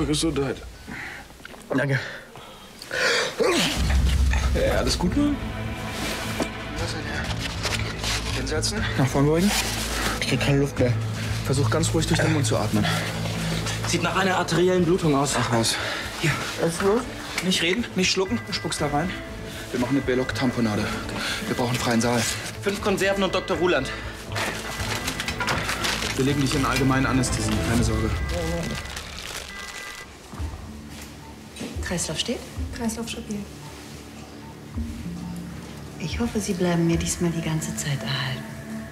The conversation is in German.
Oh, Gesundheit. Danke. Ja, alles gut, ne? Was denn, ja? Hinsetzen. Nach vorn beugen. Ich krieg keine Luft mehr. Versuch ganz ruhig durch den Mund zu atmen. Sieht nach einer arteriellen Blutung aus. Ach was. Hier. Was ist los? Nicht reden, nicht schlucken. Du spuckst da rein. Wir machen eine Beloc-Tamponade. Wir brauchen freien Saal. 5 Konserven und Dr. Ruland. Wir legen dich in allgemeine Anästhesie. Keine Sorge. Kreislauf steht? Kreislauf stabil. Ich hoffe, Sie bleiben mir diesmal die ganze Zeit erhalten.